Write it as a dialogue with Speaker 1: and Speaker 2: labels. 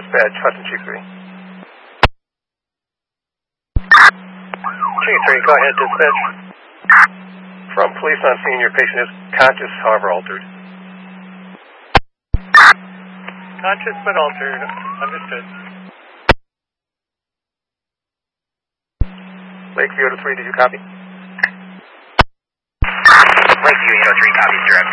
Speaker 1: Dispatch, Hudson Chief 3. Chief 3, go ahead, dispatch. From police on scene, your patient is conscious, however altered.
Speaker 2: Conscious but altered. Understood.
Speaker 1: Lakeview 3, did you copy?
Speaker 3: Lakeview 803 copies, direct.